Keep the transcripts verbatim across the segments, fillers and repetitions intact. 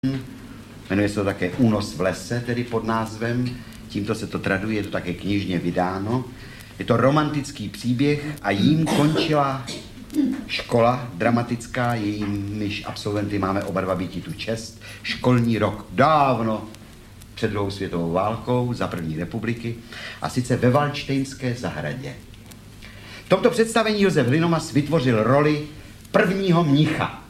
Jmenuje se to také Únos v lese, tedy pod názvem. Tímto se to traduje, je to také knižně vydáno. Je to romantický příběh a jím končila škola dramatická, jejímiž absolventy máme oba dva býti tu čest. Školní rok dávno před druhou světovou válkou za první republiky, a sice ve Valdštejnské zahradě. V tomto představení Josef Hlinomas vytvořil roli prvního mnicha.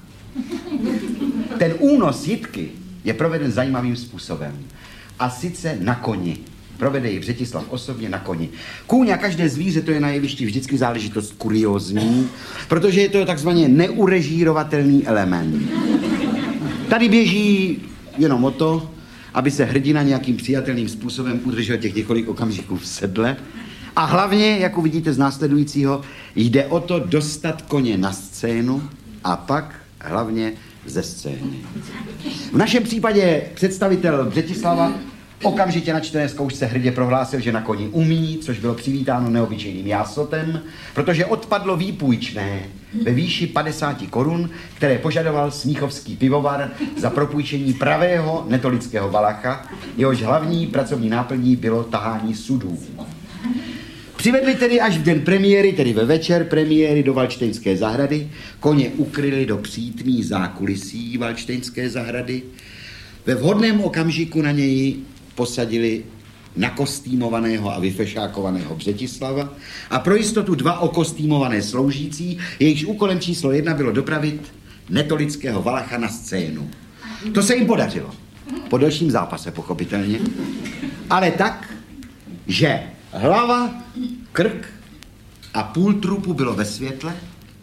Ten únos Jitky je proveden zajímavým způsobem. A sice na koni. Provede ji Břetislav osobně na koni. Kůň a každé zvíře, to je na jevišti vždycky záležitost kuriózní, protože je to takzvaně neurežírovatelný element. Tady běží jenom o to, aby se hrdina nějakým přijatelným způsobem udržel těch několik okamžiků v sedle. A hlavně, jak uvidíte z následujícího, jde o to dostat koně na scénu a pak hlavně ze scény. V našem případě představitel Břetislava okamžitě na čtené zkoušce hrdě prohlásil, že na koni umí, což bylo přivítáno neobyčejným jásotem, protože odpadlo výpůjčné ve výši padesát korun, které požadoval smíchovský pivovar za propůjčení pravého netolického valacha, jehož hlavní pracovní náplní bylo tahání sudů. Přivedli tedy až v den premiéry, tedy ve večer premiéry do Valdštejnské zahrady, koně ukryli do přítmí zákulisí Valdštejnské zahrady, ve vhodném okamžiku na něj posadili nakostýmovaného a vyfešákovaného Břetislava a pro jistotu dva okostýmované sloužící, jejichž úkolem číslo jedna bylo dopravit netolického valacha na scénu. To se jim podařilo. Po delším zápase, pochopitelně. Ale tak, že hlava, krk a půl trupu bylo ve světle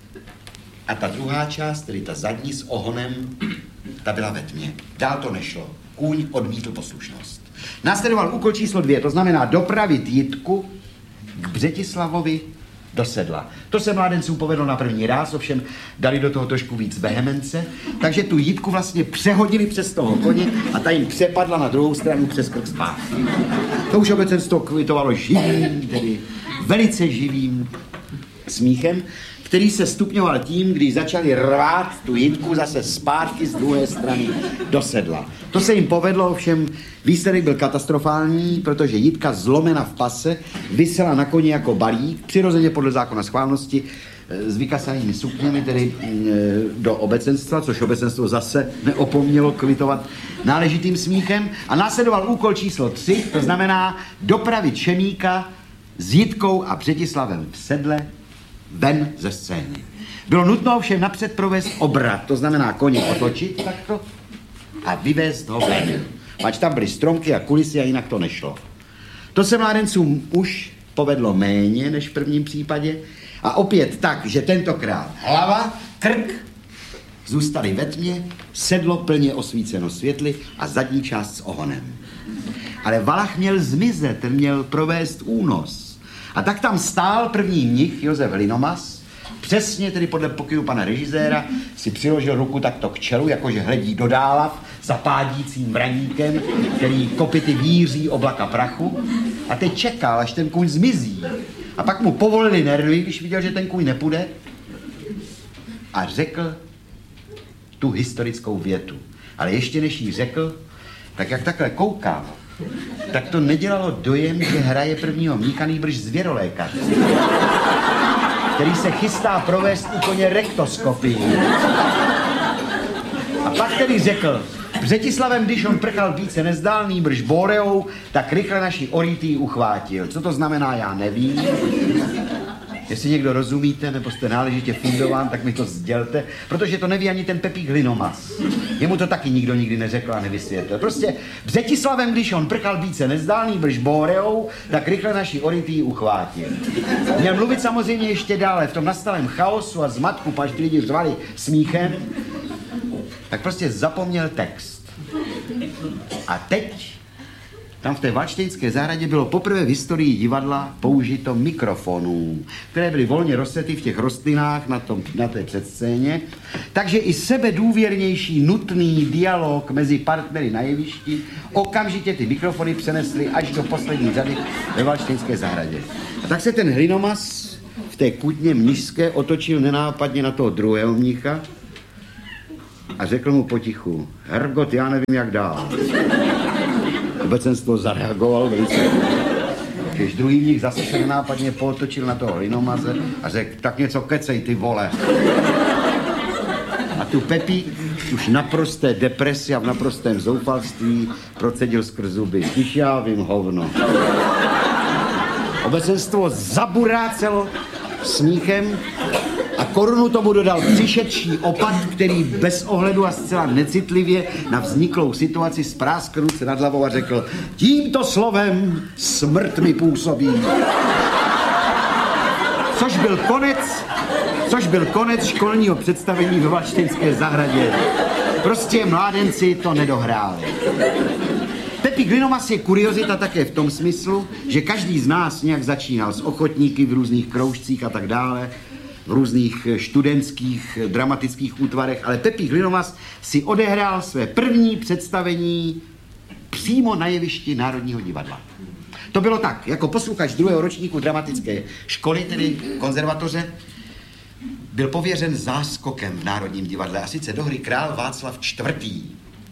a ta druhá část, tedy ta zadní s ohonem, ta byla ve tmě. Dál to nešlo. Kůň odmítl poslušnost. Následoval úkol číslo dvě, to znamená dopravit Jitku k Břetislavovi do sedla. To se mládencům povedlo na první ráz, ovšem dali do toho trošku víc vehemence, takže tu Jitku vlastně přehodili přes toho koně a ta jim přepadla na druhou stranu přes krk zpátky. To už obecenstvo kvitovalo živým, tedy velice živým smíchem, který se stupňoval tím, když začali rvát tu Jitku zase zpátky z druhé strany do sedla. To se jim povedlo, ovšem výsledek byl katastrofální, protože Jitka zlomena v pase visela na koni jako balík, přirozeně podle zákona schválnosti s vykasanými sukněmi, tedy do obecenstva, což obecenstvo zase neopomnělo kvitovat náležitým smíchem. A následoval úkol číslo tři, to znamená dopravit Šemíka s Jitkou a Břetislavem v sedle ven ze scény. Bylo nutno ovšem napřed provést obrat, to znamená koně otočit takto a vyvést ho ven. Pač tam byly stromky a kulisy a jinak to nešlo. To se mládencům už povedlo méně než v prvním případě a opět tak, že tentokrát hlava, krk zůstaly ve tmě, sedlo plně osvíceno světly a zadní část s ohonem. Ale valach měl zmizet, ten měl provést únos. A tak tam stál první mnich Josef Hlinomas, přesně tedy podle pokynu pana režiséra, si přiložil ruku takto k čelu, jakože hledí do dálav za pádícím vraníkem, který kopyty víří oblaka prachu. A teď čekal, až ten kůň zmizí. A pak mu povolili nervy, když viděl, že ten kůň nepůjde. A řekl tu historickou větu. Ale ještě než jí řekl, tak jak takhle koukal, tak to nedělalo dojem, že hraje prvního mnícha, nýbrž zvěrolékař, který se chystá provést u koně rektoskopii. A pak tedy řekl, Břetislavem, když on prchal více nezdál, nýbrž Boreou, tak rychle naši orýtý uchvátil. Co to znamená, já nevím. Jestli někdo rozumíte, nebo jste náležitě fundován, tak mi to sdělte, protože to neví ani ten Pepík Hlinomas. Jemu to taky nikdo nikdy neřekl a nevysvětlil. Prostě Břetislavem, když on prchal více nezdálný, brž Boreou, tak rychle naši orýtý uchvátil. Měl mluvit samozřejmě ještě dále v tom nastalém chaosu a zmatku, pač ty lidi řvali smíchem, tak prostě zapomněl text. A teď tam v té Valdštejnské zahradě bylo poprvé v historii divadla použito mikrofonů, které byly volně rozsety v těch rostlinách na, tom, na té předscéně. Takže i sebedůvěrnější nutný dialog mezi partnery na jevišti okamžitě ty mikrofony přenesly až do poslední řady ve Valdštejnské zahradě. A tak se ten Hlinomas v té kutně mnižské otočil nenápadně na toho druhého mnicha a řekl mu potichu, Hergot, já nevím, jak dál. Obecenstvo zareagoval velice. Když druhý mních zase se nenápadně pootočil na toho hlinomaze a řekl, tak něco kecej, ty vole. A tu Pepík už naprosté depresi a v naprostém zoufalství procedil skrz zuby. Když já vím, hovno. Obecenstvo zaburácelo smíchem a korunu tomu dodal přišedší opat, který bez ohledu a zcela necitlivě na vzniklou situaci spráskl ruce nad hlavou a řekl, tímto slovem smrt mi působí. Což byl konec, což byl konec školního představení ve Valštejnské zahradě. Prostě mládenci to nedohráli. Pepík Hlinomas je kuriozita také v tom smyslu, že každý z nás nějak začínal s ochotníky v různých kroužcích a tak dále, v různých studentských dramatických útvarech, ale Pepík Hlinomas si odehrál své první představení přímo na jevišti Národního divadla. To bylo tak, jako posluchač druhého ročníku dramatické školy, tedy konzervatoře, byl pověřen záskokem v Národním divadle, a sice do hry Král Václav čtvrtý.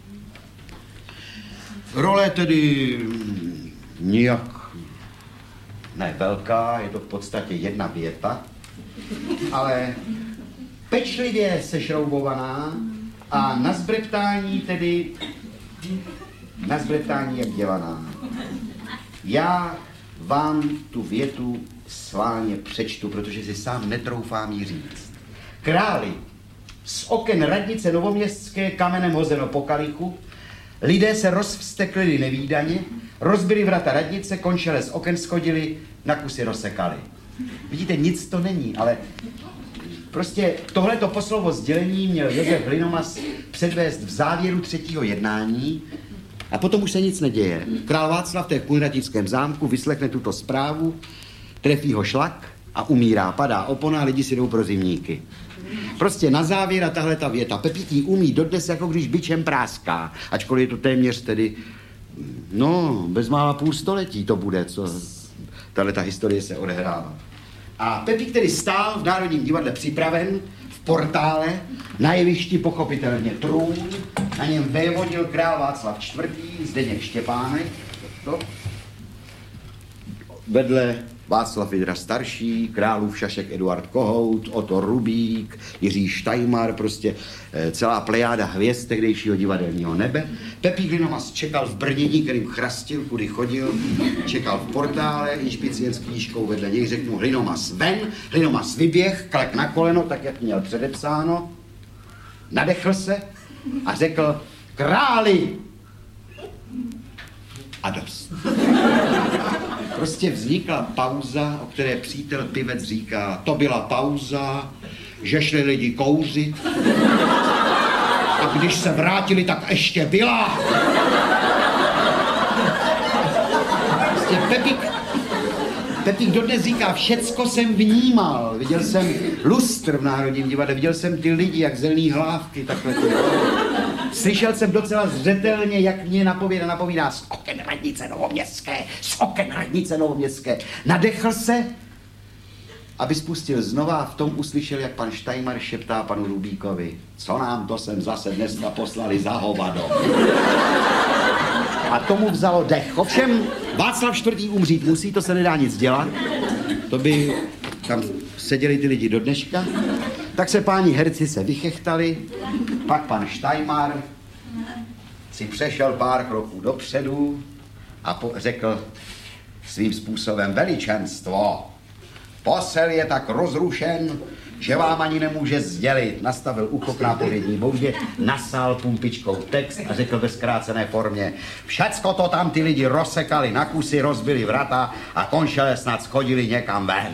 Role tedy nijak ne velká, je to v podstatě jedna věta, ale pečlivě sešroubovaná a na zbreptání tedy, na zbreptání jak dělaná. Já vám tu větu sválně přečtu, protože si sám netroufám ji říct. Králi, z oken radnice Novoměstské kamenem hozeno po kalichu, lidé se rozvsteklili nevídaně, rozbili vrata radnice, končele z oken schodili, na kusy rozsekali. Vidíte, nic to není, ale prostě tohleto poslovo sdělení měl Josef Hlinomas předvést v závěru třetího jednání a potom už se nic neděje. Král Václav v Kunratickém zámku vyslechne tuto zprávu, trefí ho šlak a umírá, padá opona, lidi si jdou pro zimníky. Prostě na závěr a tahle ta věta. Pepík jí umí dodnes, jako když bičem práská, ačkoliv je to téměř tedy, no, bezmála půl století to bude, co tahle ta historie se odehrává. A Pepík tedy stál v Národním divadle připraven, v portále, na jevišti pochopitelně trůn, na něm vévodil král Václav čtvrtý, Zdeněk Štěpánek, to. Vedle Václav Vydra starší, králův šašek Eduard Kohout, Otto Rubík, Jiří Štajmar, prostě celá plejáda hvězd tehdejšího divadelního nebe. Pepík Hlinomas čekal v brnění, kterým chrastil, kudy chodil, čekal v portále, inšpicient s knížkou vedle něj, řekl mu Hlinomas ven, Hlinomas vyběh, klek na koleno, tak jak měl předepsáno, nadechl se a řekl králi a dost. Prostě vznikla pauza, o které přítel pivec říká, to byla pauza, že šli lidi kouřit. A když se vrátili, tak ještě byla. Prostě Pepík, Pepík dodnes říká, všecko jsem vnímal. Viděl jsem lustr v Národním divadle, viděl jsem ty lidi, jak zelený hlávky, takhle ty. Slyšel jsem docela zřetelně, jak mě napovídá, napovídá z oken radnice Novoměstské, z oken radnice Novoměstské. Nadechl se, aby spustil znova a v tom uslyšel, jak pan Štajmar šeptá panu Rubíkovi, co nám to sem zase dneska poslali za hovado. A tomu vzalo dech. Ovšem, Václav čtvrtý umřít musí, to se nedá nic dělat. To by tam seděli ty lidi do dneška. Tak se páni herci se vychechtali, pak pan Štajmar si přešel pár kroků dopředu a po- řekl svým způsobem veličenstvo. Posel je tak rozrušen, že vám ani nemůže sdělit. Nastavil ucho k nápovědní boudě, nasál pumpičkou text a řekl ve zkrácené formě. Všecko to tam ty lidi rozsekali na kusy, rozbili vrata a končele snad schodili někam ven.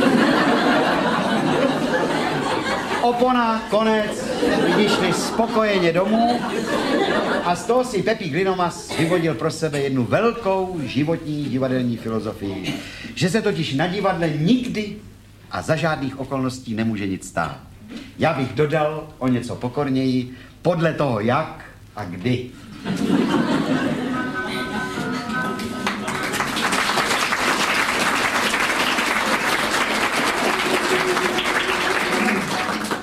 Opona, konec, lidi šli spokojeně domů a z toho si Pepík Hlinomas vyvodil pro sebe jednu velkou životní divadelní filozofii, že se totiž na divadle nikdy a za žádných okolností nemůže nic stát. Já bych dodal o něco pokorněji, podle toho jak a kdy.